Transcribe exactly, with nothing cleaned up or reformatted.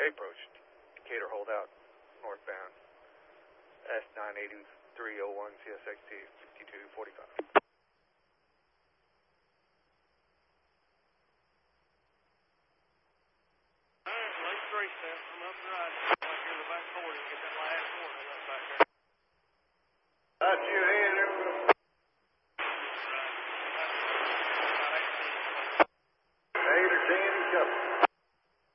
Approach, Decatur holdout, northbound, S nine eighty-three oh one C S X T, fifty-two forty-five. Alright, late three step, come up the right, like here in the back forty, get that last one, and that's back there. Got you in,